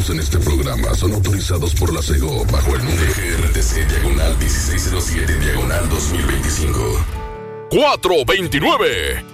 emitidos en este programa son autorizados por la SEGO bajo el número GRTC diagonal 1607 diagonal 2025. 429.